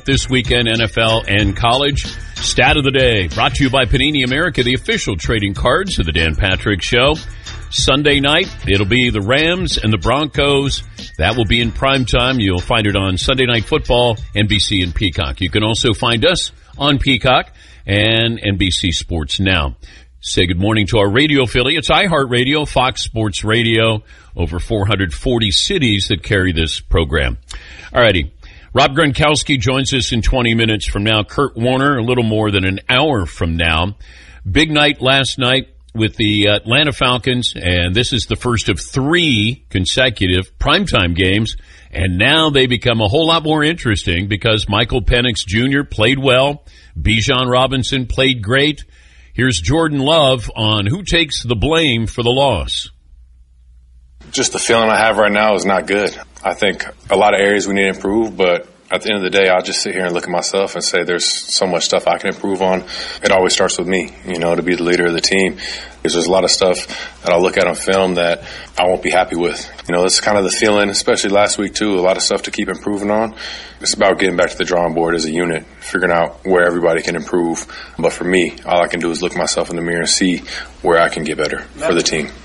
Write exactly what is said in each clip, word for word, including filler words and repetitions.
This weekend, N F L and college. Stat of the day, brought to you by Panini America, the official trading cards of the Dan Patrick Show. Sunday night, it'll be the Rams and the Broncos. That will be in prime time. You'll find it on Sunday Night Football, N B C and Peacock. You can also find us on Peacock and N B C Sports Now. Say good morning to our radio affiliates, iHeartRadio, Fox Sports Radio, over four hundred forty cities that carry this program. Alrighty. Rob Gronkowski joins us in twenty minutes from now. Kurt Warner, a little more than an hour from now. Big night last night with the Atlanta Falcons, and this is the first of three consecutive primetime games. And now they become a whole lot more interesting because Michael Penix Junior played well. Bijan Robinson played great. Here's Jordan Love on who takes the blame for the loss. Just the feeling I have right now is not good. I think a lot of areas we need to improve, but at the end of the day, I'll just sit here and look at myself and say there's so much stuff I can improve on. It always starts with me, you know, to be the leader of the team. Because there's a lot of stuff that I'll look at on film that I won't be happy with. You know, that's kind of the feeling, especially last week, too. A lot of stuff to keep improving on. It's about getting back to the drawing board as a unit, figuring out where everybody can improve. But for me, all I can do is look myself in the mirror and see where I can get better for the team.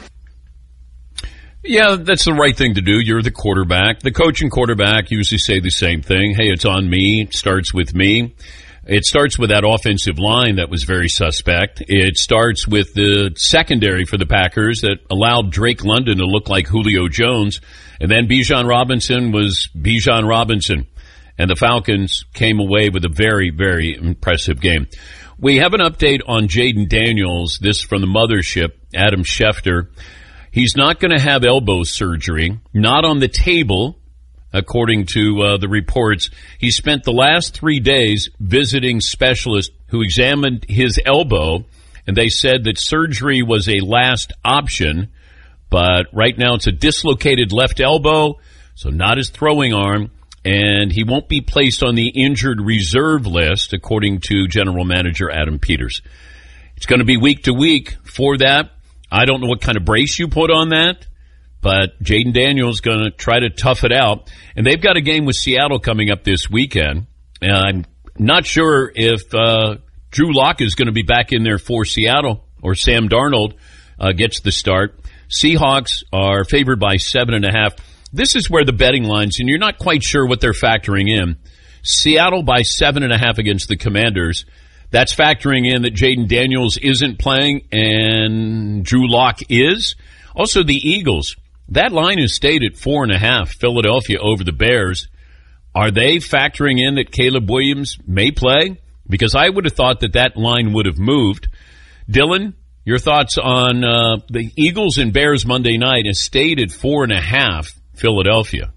Yeah, that's the right thing to do. You're the quarterback. The coach and quarterback usually say the same thing. Hey, it's on me. It starts with me. It starts with that offensive line that was very suspect. It starts with the secondary for the Packers that allowed Drake London to look like Julio Jones. And then Bijan Robinson was Bijan Robinson. And the Falcons came away with a very, very impressive game. We have an update on Jayden Daniels, this from the mothership, Adam Schefter. He's not going to have elbow surgery, not on the table, according to uh, the reports. He spent the last three days visiting specialists who examined his elbow, and they said that surgery was a last option, but right now it's a dislocated left elbow, so not his throwing arm, and he won't be placed on the injured reserve list, according to General Manager Adam Peters. It's going to be week to week for that. I don't know what kind of brace you put on that, but Jayden Daniels is going to try to tough it out. And they've got a game with Seattle coming up this weekend. And I'm not sure if uh, Drew Lock is going to be back in there for Seattle or Sam Darnold uh, gets the start. Seahawks are favored by seven and a half. This is where the betting lines, and you're not quite sure what they're factoring in. Seattle by seven and a half against the Commanders. That's factoring in that Jayden Daniels isn't playing and Drew Lock is. Also, the Eagles. That line is stayed at four and a half. Philadelphia over the Bears. Are they factoring in that Caleb Williams may play? Because I would have thought that that line would have moved. Dylan, your thoughts on uh, the Eagles and Bears Monday night is stayed at four and a half. Philadelphia.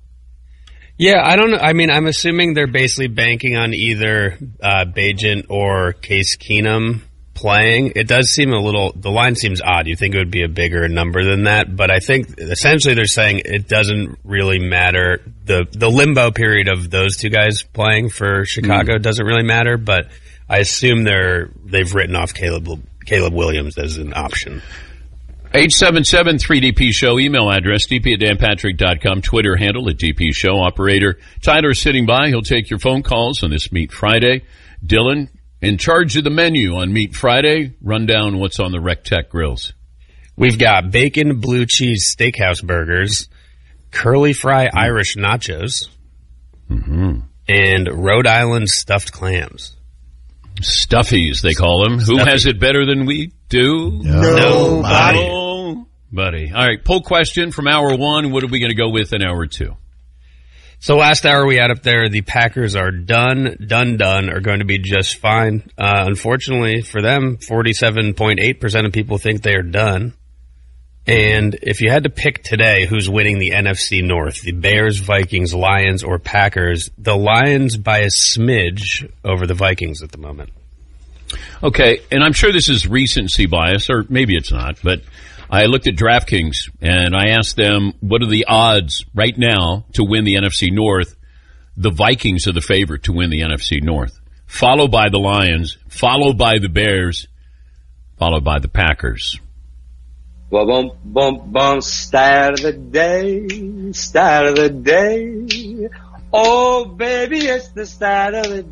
Yeah, I don't know. I mean, I'm assuming they're basically banking on either uh, Bagent or Case Keenum playing. It does seem a little, the line seems odd. You think it would be a bigger number than that, but I think essentially they're saying it doesn't really matter. The the limbo period of those two guys playing for Chicago mm. doesn't really matter, but I assume they're, they've written off Caleb, Caleb Williams as an option. eight seven seven three D P show, email address, d p at dan patrick dot com, Twitter handle at D P show. Operator Tyler sitting by. He'll take your phone calls on this Meat Friday. Dylan, in charge of the menu on Meat Friday, run down what's on the Rec Tech grills. We've got bacon blue cheese steakhouse burgers, curly fry Irish nachos, mm-hmm. and Rhode Island stuffed clams. Stuffies, they call them. Stuffy. Who has it better than we do? Nobody. Nobody. Buddy. All right, poll question from hour one. What are we going to go with in hour two? So last hour we had up there, the Packers are done, done, done, are going to be just fine. Uh, unfortunately for them, forty-seven point eight percent of people think they are done. And if you had to pick today who's winning the N F C North, the Bears, Vikings, Lions, or Packers, the Lions by a smidge over the Vikings at the moment. Okay, and I'm sure this is recency bias, or maybe it's not, but I looked at DraftKings, and I asked them, what are the odds right now to win the N F C North? The Vikings are the favorite to win the N F C North, followed by the Lions, followed by the Bears, followed by the Packers. Well, bum, bum, bum, stat of the day, stat of the day. Oh, baby, it's the stat of the day.